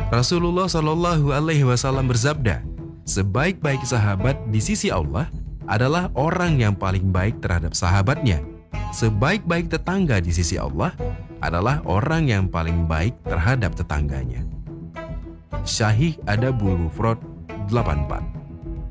Rasulullah Shallallahu Alaihi Wasallam bersabda, sebaik-baik sahabat di sisi Allah adalah orang yang paling baik terhadap sahabatnya. Sebaik-baik tetangga di sisi Allah adalah orang yang paling baik terhadap tetangganya. Syahih Adabul Mufrad 84.